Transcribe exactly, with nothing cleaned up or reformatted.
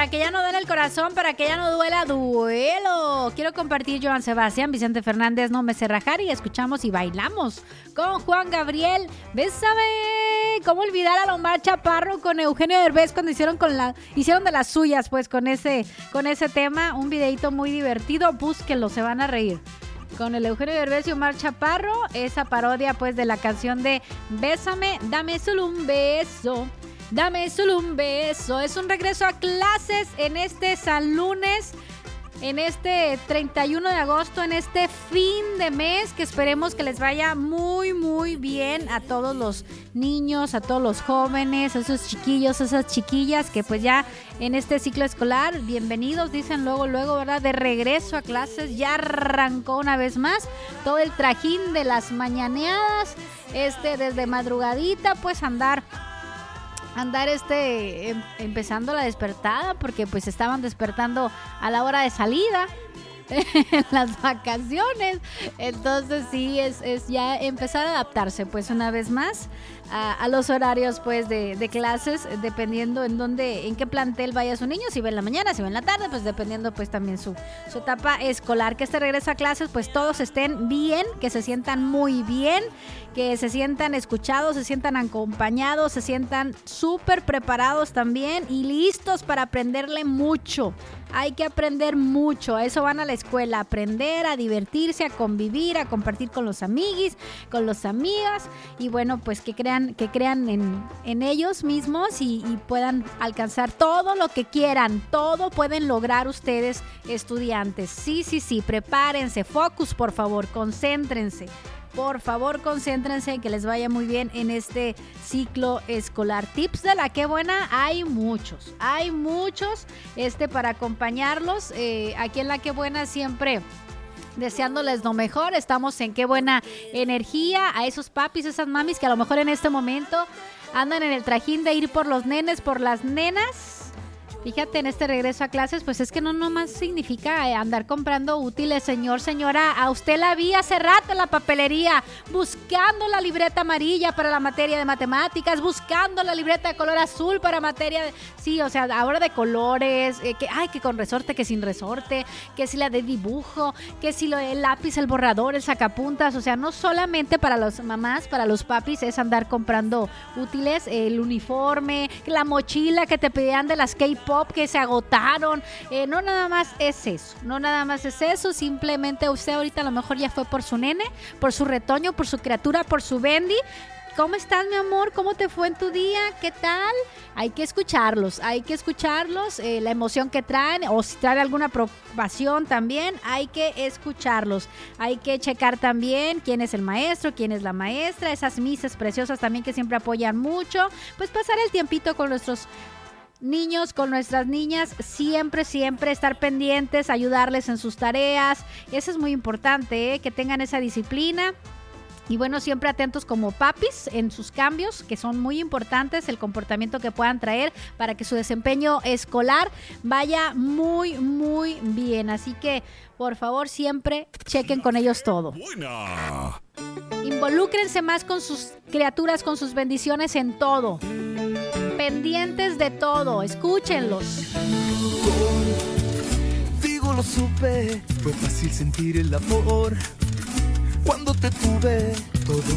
para que ya no duele el corazón, para que ya no duela, duelo. Quiero compartir Joan Sebastián, Vicente Fernández, No me sé rajar, y escuchamos y bailamos con Juan Gabriel. Bésame. ¿Cómo olvidar a Omar Chaparro con Eugenio Derbez cuando hicieron con la hicieron de las suyas, pues, con ese con ese tema? Un videito muy divertido, búsquenlo, se van a reír. Con el Eugenio Derbez y Omar Chaparro, esa parodia, pues, de la canción de Bésame, dame solo un beso. Dame solo un beso. Es un regreso a clases en este San Lunes, en este treinta y uno de agosto, en este fin de mes, que esperemos que les vaya muy, muy bien a todos los niños, a todos los jóvenes, a esos chiquillos, a esas chiquillas que pues ya en este ciclo escolar, bienvenidos, dicen luego, luego, ¿verdad? De regreso a clases, ya arrancó una vez más todo el trajín de las mañaneadas, este, desde madrugadita, pues andar... andar este em, empezando la despertada, porque pues estaban despertando a la hora de salida en las vacaciones. Entonces sí, es, es ya empezar a adaptarse pues una vez más a, a los horarios pues de, de clases, dependiendo en dónde, en qué plantel vaya su niño, si va en la mañana, si va en la tarde, pues dependiendo pues también su, su etapa escolar. Que este regreso a clases pues todos estén bien, que se sientan muy bien, que se sientan escuchados, se sientan acompañados, se sientan súper preparados también y listos para aprenderle mucho. Hay que aprender mucho, a eso van a la escuela, a aprender, a divertirse, a convivir, a compartir con los amiguis, con los amigas, y bueno, pues que crean, que crean en, en ellos mismos y, y puedan alcanzar todo lo que quieran, todo pueden lograr ustedes, estudiantes. Sí, sí, sí, prepárense, focus, por favor, concéntrense. Por favor, concéntrense, que les vaya muy bien en este ciclo escolar. Tips de la Qué Buena, hay muchos, hay muchos este para acompañarlos. Eh, aquí en la Qué Buena siempre deseándoles lo mejor. Estamos en Qué Buena Energía. A esos papis, esas mamis que a lo mejor en este momento andan en el trajín de ir por los nenes, por las nenas. Fíjate, en este regreso a clases, pues es que no nomás significa andar comprando útiles, señor, señora. A usted la vi hace rato en la papelería, buscando la libreta amarilla para la materia de matemáticas, buscando la libreta de color azul para materia de... Sí, o sea, ahora de colores, eh, que ay, que con resorte, que sin resorte, que si la de dibujo, que si lo, el lápiz, el borrador, el sacapuntas. O sea, no solamente para las mamás, para los papis es andar comprando útiles, el uniforme, la mochila que te pedían de las K-pop, que se agotaron, eh, no nada más es eso, no nada más es eso, simplemente usted ahorita a lo mejor ya fue por su nene, por su retoño, por su criatura, por su Bendy. ¿Cómo estás, mi amor? ¿Cómo te fue en tu día? ¿Qué tal? Hay que escucharlos, hay que escucharlos, eh, la emoción que traen, o si trae alguna preocupación también, hay que escucharlos. Hay que checar también quién es el maestro, quién es la maestra, esas misas preciosas también que siempre apoyan mucho. Pues pasar el tiempito con nuestros niños, con nuestras niñas, siempre, siempre estar pendientes, ayudarles en sus tareas. Eso es muy importante, ¿eh? Que tengan esa disciplina. Y bueno, siempre atentos como papis en sus cambios, que son muy importantes, el comportamiento que puedan traer para que su desempeño escolar vaya muy, muy bien. Así que, por favor, siempre chequen con ellos todo. Buena. Involúcrense más con sus criaturas, con sus bendiciones en todo. Pendientes de todo, escúchenlos. Digo, lo supe, fue fácil sentir el amor cuando te tuve todo.